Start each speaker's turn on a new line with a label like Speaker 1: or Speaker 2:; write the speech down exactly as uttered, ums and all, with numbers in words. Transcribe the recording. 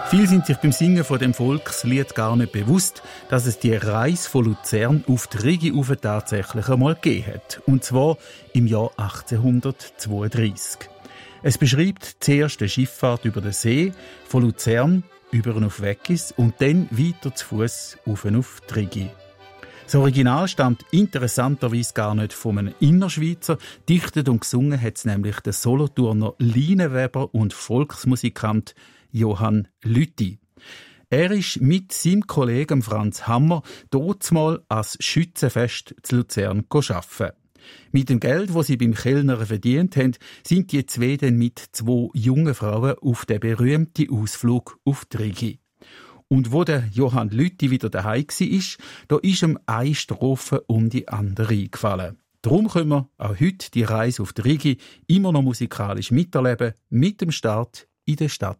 Speaker 1: Viele sind sich beim Singen von dem Volkslied gar nicht bewusst, dass es die Reise von Luzern auf die Rigi rauf tatsächlich einmal gegeben hat. Und zwar im Jahr achtzehnhundertzweiunddreissig. Es beschreibt zuerst die Schifffahrt über den See, von Luzern über auf Weggis und dann weiter zu Fuss auf auf die Rigi. Das Original stammt interessanterweise gar nicht von einem Innerschweizer. Dichtet und gesungen hat es nämlich der Solothurner Leinenweber und Volksmusikant Johann Lüthi. Er ist mit seinem Kollegen Franz Hammer dortmal als Schützenfest zu Luzern arbeiten. Mit dem Geld, das sie beim Kellner verdient haben, sind die zwei dann mit zwei jungen Frauen auf den berühmten Ausflug auf die Rigi. Und wo der Johann Lüthi wieder daheim war, da ist ihm eine Strophe um die andere eingefallen. Darum können wir auch heute die Reise auf die Rigi immer noch musikalisch miterleben, mit dem Start in der Stadt